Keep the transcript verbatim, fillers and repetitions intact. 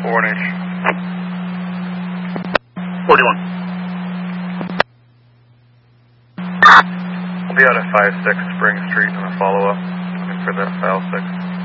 four one H. forty-one. I'll be out at five six Spring Street on a follow-up, looking for the file six.